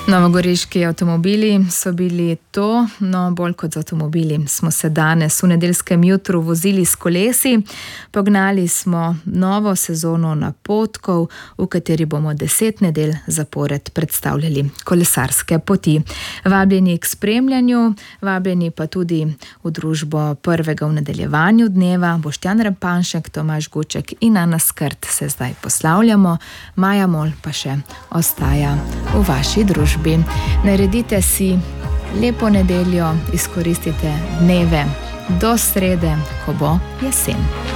Novogoriški avtomobili so bili to, no bolj kot z avtomobili smo se danes v nedeljskem jutru vozili s kolesi. Pognali smo novo sezono napotkov, v kateri bomo 10 nedelj zapored predstavljali kolesarske poti. Vabljeni k spremljanju, vabljeni pa tudi v družbo prvega v nadaljevanju dneva. Boštjan Repanšek, Tomaž Guček in Ana Skrt se zdaj poslavljamo. Maja Mol pa še ostaja v vaši družbi. Naredite si lepo nedeljo, izkoristite dneve do srede, ko bo jesen.